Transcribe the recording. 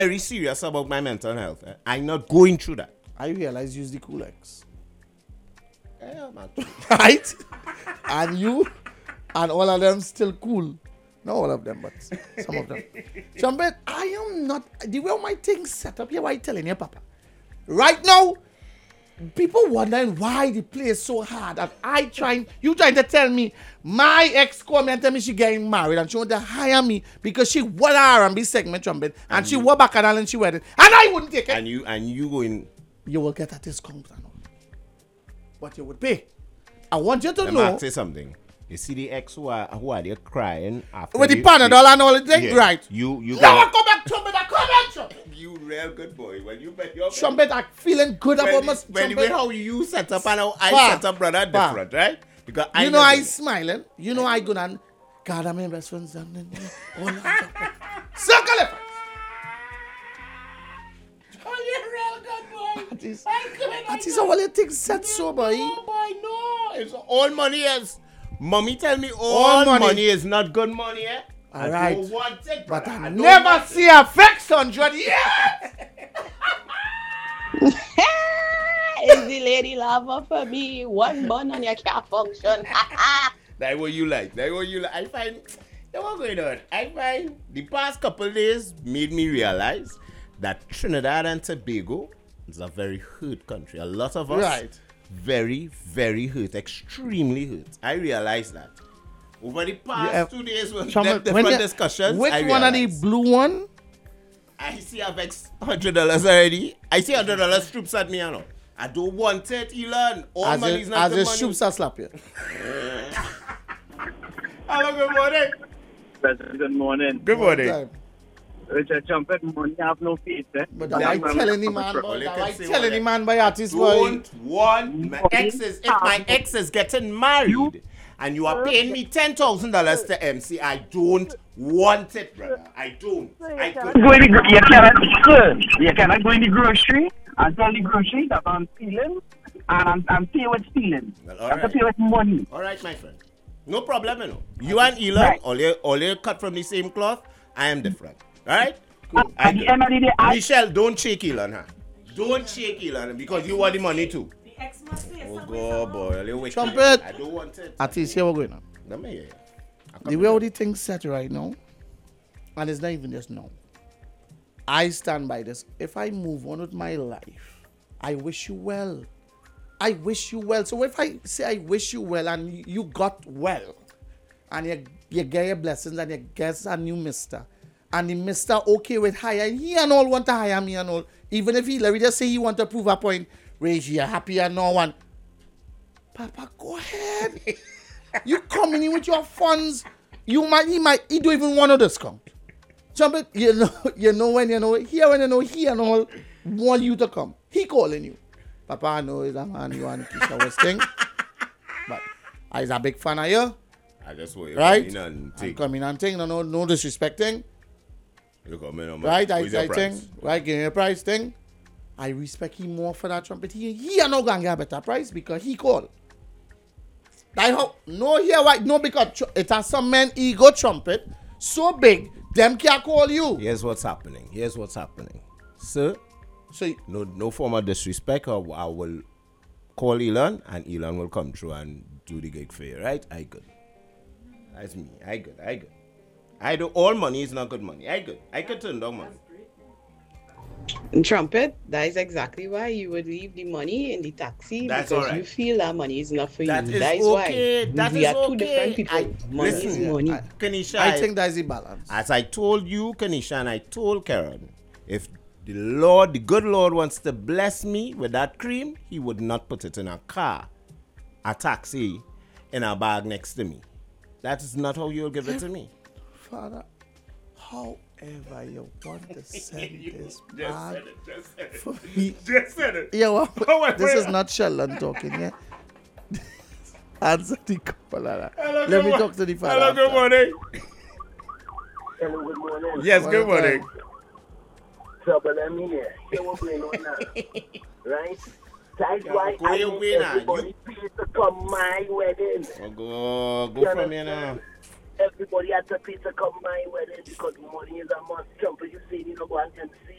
very serious about my mental health. I'm not going through that. I realize use the Cool-X. Yeah, man. Right? And you and all of them still cool. Not all of them, but some of them. Trumpet, I am not, the way my things set up here, why telling you, Papa? Right now, people wondering why the play is so hard. And you trying to tell me, my ex called me and tell me she getting married and she want to hire me because she won her R&B segment, Trumpet, and she wore back and she wedding. And I wouldn't take it. And you going... You will get a discount and all. But you would pay. I want you to Let know. me say something. You see the ex who are there crying after With the Panadol and all the thing, yeah. right? You Never come back, Trumpet. I come back, Trumpet. You real good boy. When you bet your Trumpet, I'm feeling good about my when the way how you set up and how I Pa, set up, brother, Pa. different, right? Because You know I smiling. You know I good and God, I'm my best friends. Circle it. Oh, you're real good boy. That is all the things set so, boy. No, boy, no. It's all money is. Mommy tell me all money is not good money, eh? All I right. don't want it, But brother. I don't never want see a vex 100 yet. Is the lady lover for me? One bun and you can't function. That's what you like. That's what you like. I find that what's going on. I find the past couple of days made me realize that Trinidad and Tobago is a very hurt country. A lot of us Right. very, very hurt, extremely hurt. I realized that. Over the past 2 days with Trumpet, different when you- discussions, Which I one of the realized. blue one? I see I've $100 already. I see $100 troops at me, you know. I don't want it, Elon. All money is not As the the money. shoops are slap you. Hello, good morning. President, good morning. Good morning. Time. Richard Trumpet, money have no face, eh? But That I man- telling the man, All boy. you That can I say telling was the that man by artist, boy. don't want my exes. If my ex is getting married and you are paying me $10,000 to MC, I don't want it, brother. I don't. I Go couldn't. in the, you cannot go in the grocery and tell the grocery that I'm stealing and I'm pay with stealing. Well, I have to alright. pay with money. All right, my friend. No problem, you know. You and Elon, Right. all you cut from the same cloth. I am different. All right? Cool. At the end of the day, Michelle, don't shake Elon, huh? Don't shake Elon because you want the money too. The ex must say Oh, something. God, boy. You wicked. Trumpet. I don't want it. Artist, here we're going on. Let me hear you. The way all the things set right now, and it's not even just now. I stand by this. If I move on with my life, I wish you well. I wish you well. So if I say I wish you well and you got well, and you get your blessings and you get a new mister, and the mister okay with hire, he and all want to hire me and all, even if let me just say he want to prove a point, Rage, you're happy and no one. Papa, go ahead. You coming in with your funds, he don't even want a discount. Trumpet, you know when you know he and all want you to come. He calling you. Papa, I know is a man you and Keisha was thing. But I is a big fan of you. I just want you Right? to come in and I'm take. coming and thing, no disrespecting. You come in on Right? what's your I price? think. Right, give me a price thing. I respect him more for that trumpet. He are not gonna get a better price because he called. I hope no here why no because it has some men ego trumpet so big them can't call you. Here's what's happening. Here's what's happening. Sir, So no form of disrespect. I will call Elon and Elon will come through and do the gig for you, right? I good. That's me. I good. I do all money is not good money. I good. I could turn down money. And Trumpet, that is exactly why you would leave the money in the taxi That's because alright. you feel that money is not for That you. is That is okay. why. That we is are two okay. different people. Money is listen, money. Kanisha, I think that's the balance. as I told you, Kanisha, and I told Karen, if the good Lord wants to bless me with that cream, he would not put it in a car, a taxi, in a bag next to me. That is not how you'll give it to me. Father, however you want to send this bag for me. Just said it. Yeah, well, Oh, this is wait. not Sheldon talking, yeah? Answer the couple of that. Hello, Let good me mo- talk to the father. Hello, good after. morning. Hello, good morning. Yes, Well good morning. done. Trouble, I'm here. Hear what's going on now. Right? That's Yeah, why go I your need way now. everybody please to come my wedding. Oh, go from here now. everybody had to pay to come my wedding because money is a must. Trumpet, you say, you know, go and MC